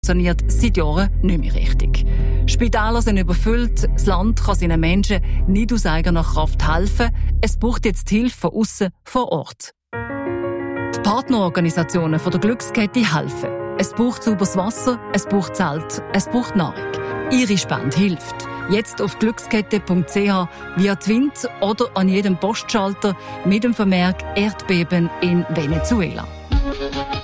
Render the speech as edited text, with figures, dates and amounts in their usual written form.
funktioniert seit Jahren nicht mehr richtig. Spitäler sind überfüllt, das Land kann seinen Menschen nicht aus eigener Kraft helfen. Es braucht jetzt Hilfe von aussen vor Ort. Die Partnerorganisationen von der Glückskette helfen. Es braucht sauberes Wasser, es braucht Zelt, es braucht Nahrung. Ihre Spende hilft. Jetzt auf glückskette.ch, via Twint oder an jedem Postschalter mit dem Vermerk Erdbeben in Venezuela.